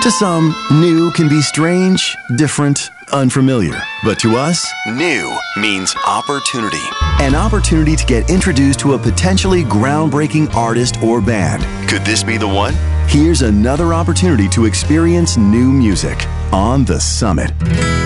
To some, new can be strange, different, unfamiliar. But to us, new means opportunity. An opportunity to get introduced to a potentially groundbreaking artist or band. Could this be the one? Here's another opportunity to experience new music on The Summit.